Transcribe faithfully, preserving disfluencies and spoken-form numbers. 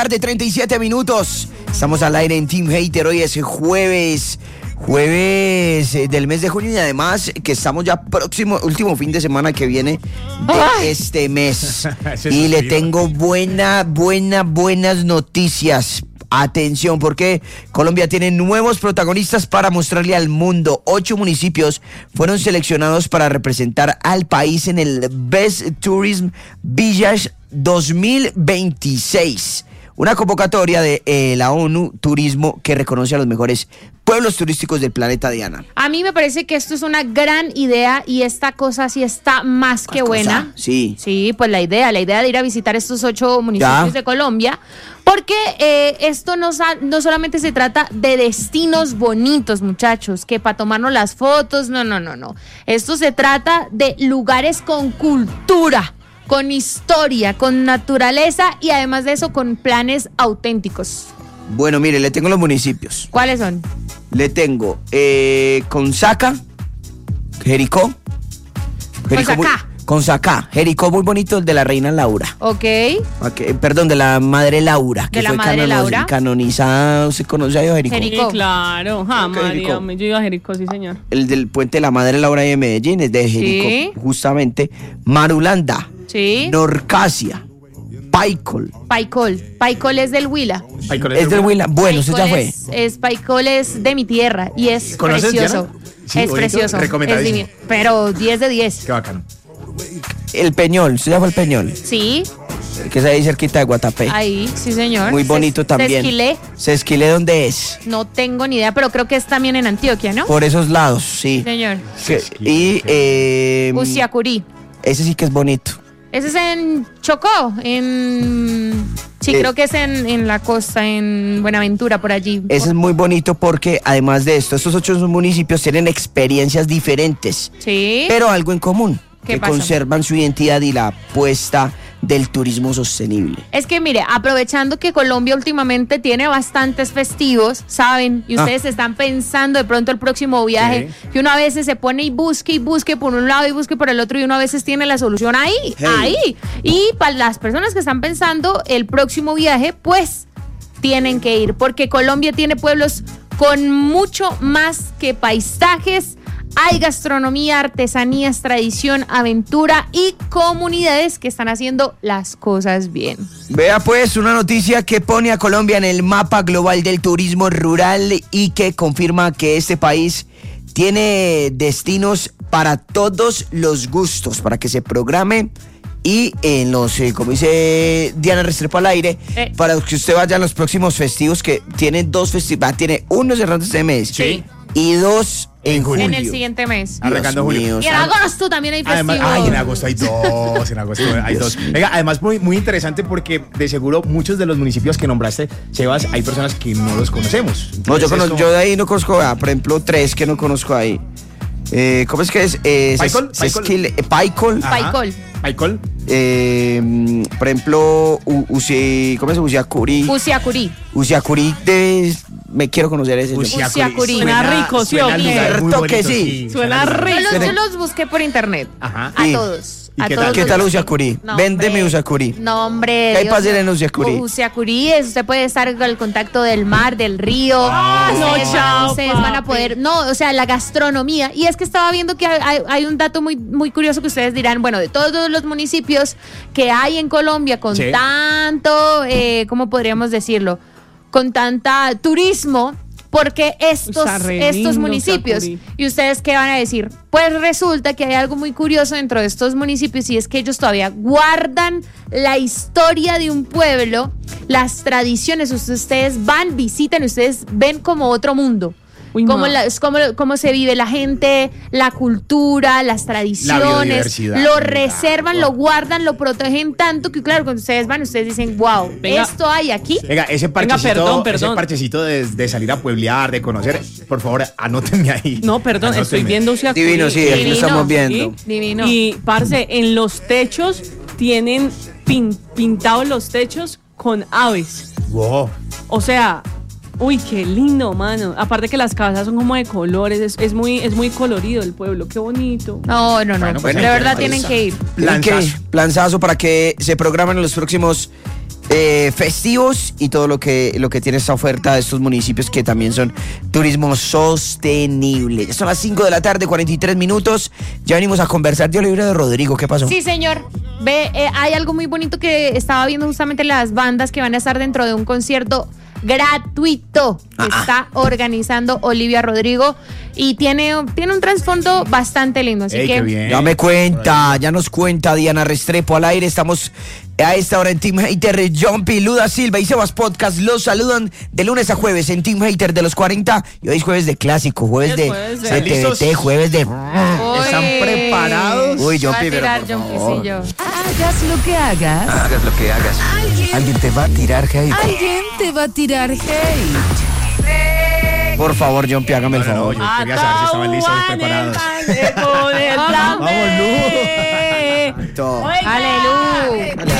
De treinta y siete minutos. Estamos al aire en Team Hater. Hoy es jueves. Jueves del mes de junio y además que estamos ya próximo, último fin de semana que viene de ¡ay! Este mes. Y le tengo buena, buena, buenas noticias. Atención, porque Colombia tiene nuevos protagonistas para mostrarle al mundo. Ocho municipios fueron seleccionados para representar al país en el Best Tourism Village dos mil veintiséis. Una convocatoria de eh, la ONU Turismo que reconoce a los mejores pueblos turísticos del planeta, Diana. A mí me parece que esto es una gran idea y esta cosa sí está más que buena. Cosa, sí. Sí, pues la idea, la idea de ir a visitar estos ocho municipios ya. de Colombia, porque eh, esto no, no solamente se trata de destinos bonitos, muchachos, que para tomarnos las fotos, no, no, no, no. Esto se trata de lugares con cultura, con historia, con naturaleza y además de eso con planes auténticos. Bueno, mire, le tengo los municipios. ¿Cuáles son? Le tengo eh, Consaca, Jericó. Jericó muy, Consacá, Jericó muy bonito, el de la reina Laura. Ok. okay perdón, de la madre Laura. Que de la fue madre canono, Laura. Canonizada, ¿se conoce a Jericó? Jericó. Sí, claro, jamás, okay, yo iba a Jericó, sí señor. El del puente de la madre Laura de Medellín es de Jericó, sí. justamente. Marulanda. Sí. Norcasia. Paicol. Paicol. Paicol es del Huila. Paicol es, es del Huila. Bueno, eso ya fue. Es, es Paicol es de mi tierra y es precioso. Sí, es bonito, precioso. Es divino. Pero diez de diez. Qué bacano. El Peñol, ¿se llama el Peñol? Sí. Que es ahí cerquita de Guatapé. Ahí, sí señor. Muy bonito Ses, también. Sesquilé. ¿Sesquilé dónde es? No tengo ni idea, pero creo que es también en Antioquia, ¿no? Por esos lados, sí. Sí señor. Que, y eh, Usiacurí. Ese sí que es bonito. Ese es en Chocó, en... Sí, eh, creo que es en, en la costa, en Buenaventura, por allí. Ese es muy bonito porque, además de esto, estos ocho municipios tienen experiencias diferentes. Sí. Pero algo en común, que pasa? conservan su identidad y la apuesta del turismo sostenible. Es que, mire, aprovechando que Colombia últimamente tiene bastantes festivos, ¿saben? Y ustedes ah. están pensando de pronto el próximo viaje, sí. que uno a veces se pone y busque y busque por un lado y busque por el otro y uno a veces tiene la solución ahí, hey. ahí. Y para las personas que están pensando el próximo viaje, pues tienen que ir, porque Colombia tiene pueblos con mucho más que paisajes. Hay gastronomía, artesanías, tradición, aventura y comunidades que están haciendo las cosas bien. Vea pues una noticia que pone a Colombia en el mapa global del turismo rural y que confirma que este país tiene destinos para todos los gustos, para que se programe y en los, eh, como dice Diana Restrepo al aire, eh. para que usted vaya a los próximos festivos que tienen dos festivales, tiene uno cerrando este mes. Sí. Y dos en julio. En el siguiente mes. Arrancando julio. Y en agosto también hay festivos. Además, ay, en agosto hay dos, en agosto hay dos. Venga, además muy, muy interesante porque de seguro muchos de los municipios que nombraste, Sebas, hay personas que no los conocemos. Entonces, no, yo, conozco, como... yo de ahí no conozco, ah, por ejemplo, tres que no conozco ahí. Eh, ¿Cómo es que es? Eh, Paicol. Paicol. Eh, Paicol. Paicol. Paicol. Eh, por ejemplo, Usi, ¿cómo es? Usiacurí. Usiacurí. Usiacurí de... Me quiero conocer ese. Usiacurí. Suena rico, ¿sí o qué? que sí. Suena rico. Yo los, yo los busqué por internet. Ajá. A ¿Y? todos. ¿Y a qué todos tal, ¿qué tal Usiacurí? No, Véndeme Usiacurí. No, hombre. ¿Qué hay para hacer en Usiacurí? Usiacurí es, usted puede estar con el contacto del mar, del río. Ah, ustedes, no, chao, ustedes van a poder, no, o sea, la gastronomía. Y es que estaba viendo que hay, hay un dato muy, muy curioso que ustedes dirán, bueno, de todos los municipios que hay en Colombia con sí. tanto, eh, ¿cómo podríamos decirlo? Con tanta turismo. Porque estos, estos municipios, ¿y ustedes qué van a decir? Pues resulta que hay algo muy curioso dentro de estos municipios y es que ellos todavía guardan la historia de un pueblo, las tradiciones. Ustedes van, visitan, ustedes ven como otro mundo. Uy, cómo, la, cómo, cómo se vive la gente, la cultura, las tradiciones, lo reservan, wow. lo guardan, lo protegen tanto que claro, cuando ustedes van, ustedes dicen, wow, venga, esto hay aquí. Venga, ese parchecito, venga, perdón, perdón. Ese parchecito de, de salir a pueblear, de conocer, por favor, anótenme ahí. No, perdón, anótenme. Estoy viendo Usiacurí. Divino, sí, aquí lo estamos viendo. ¿Sí? Divino. Y, parce, en los techos tienen pin, pintados los techos con aves. Wow. O sea... Uy, qué lindo, mano. Aparte que las casas son como de colores, es, es muy es muy colorido el pueblo, qué bonito. No, no, no, bueno, pues, de verdad tienen que ir. Planzazo. Planzazo para que se programen en los próximos eh, festivos y todo lo que, lo que tiene esta oferta de estos municipios que también son turismo sostenible. Ya son las cinco de la tarde, cuarenta y tres minutos. Ya venimos a conversar de Olivia de Rodrigo. ¿Qué pasó? Sí, señor. Ve, eh, hay algo muy bonito que estaba viendo justamente las bandas que van a estar dentro de un concierto gratuito que Ah. está organizando Olivia Rodrigo y tiene, tiene un trasfondo bastante lindo. Así Ey, que qué bien. Ya me cuenta, ya nos cuenta Diana Restrepo al aire. Estamos a esta hora en Team Hater. Jumpy, Luda Silva y Sebas Podcast los saludan de lunes a jueves en Team Hater de los cuarenta. Y hoy es jueves de clásico, jueves Es de jueves de- C T V T, jueves de... ¿Están preparados? Uy, Va a Jumpy, pero tirar por favor. Jumpycillo. Hagas lo que hagas, Hagas lo que hagas. Alguien te va a tirar hate. alguien te va a tirar hate. Por favor, Jumpy, hágame el No, no, favor. yo quería saber si estaban listos y preparados. Con el plan Vamos, B. Todo. Aleluya. Dale,